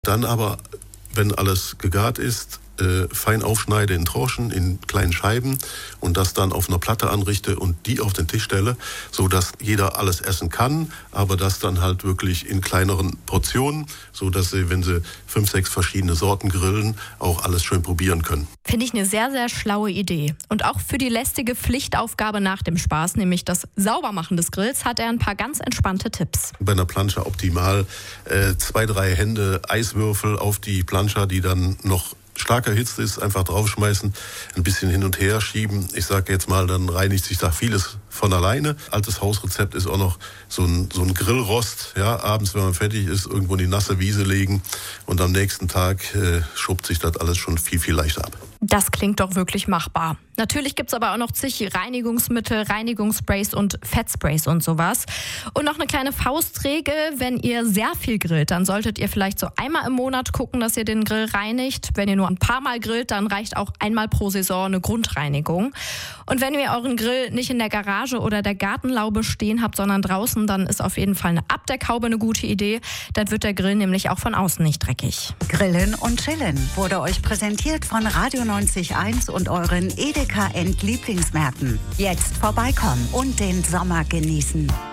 Dann aber, wenn alles gegart ist, fein aufschneide in Tranchen, in kleinen Scheiben und das dann auf einer Platte anrichte und die auf den Tisch stelle, sodass jeder alles essen kann, aber das dann halt wirklich in kleineren Portionen, sodass sie, wenn sie 5, 6 verschiedene Sorten grillen, auch alles schön probieren können. Finde ich eine sehr, sehr schlaue Idee. Und auch für die lästige Pflichtaufgabe nach dem Spaß, nämlich das Saubermachen des Grills, hat er ein paar ganz entspannte Tipps. Bei einer Plancha optimal 2, 3 Hände Eiswürfel auf die Plancha, die dann noch stark erhitzt ist, einfach draufschmeißen, ein bisschen hin und her schieben. Ich sage jetzt mal, dann reinigt sich da vieles von alleine. Altes Hausrezept ist auch noch so ein Grillrost. Ja, abends, wenn man fertig ist, irgendwo in die nasse Wiese legen und am nächsten Tag schuppt sich das alles schon viel, viel leichter ab. Das klingt doch wirklich machbar. Natürlich gibt es aber auch noch zig Reinigungsmittel, Reinigungssprays und Fettsprays und sowas. Und noch eine kleine Faustregel, wenn ihr sehr viel grillt, dann solltet ihr vielleicht so einmal im Monat gucken, dass ihr den Grill reinigt. Wenn ihr nur ein paar Mal grillt, dann reicht auch einmal pro Saison eine Grundreinigung. Und wenn ihr euren Grill nicht in der Garage oder der Gartenlaube stehen habt, sondern draußen, dann ist auf jeden Fall eine Abdeckhaube eine gute Idee. Dann wird der Grill nämlich auch von außen nicht dreckig. Grillen und Chillen wurde euch präsentiert von Radio 90.1 und euren Edeka End Lieblingsmärkten. Jetzt vorbeikommen und den Sommer genießen.